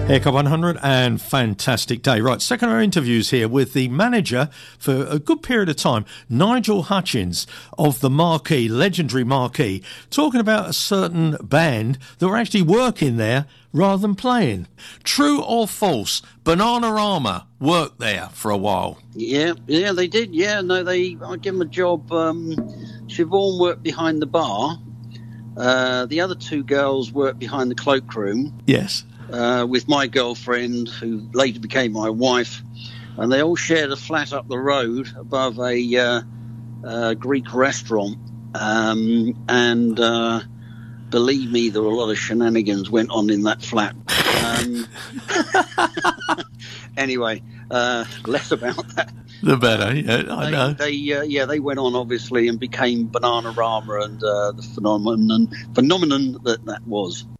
Echo 100 and fantastic day. Right, second hour interviews here with the manager for a good period of time, Nigel Hutchins of the Marquee, legendary Marquee, talking about a certain band that were actually working there rather than playing. True or false, Bananarama worked there for a while. Yeah, they did. Yeah, no, I give them a job. Siobhan worked behind the bar. The other two girls worked behind the cloakroom. Yes. With my girlfriend, who later became my wife, and they all shared a flat up the road above a Greek restaurant. And believe me, there were a lot of shenanigans went on in that flat. Anyway, less about that. The better, yeah, I know. They went on, obviously, and became Bananarama and the phenomenon that was.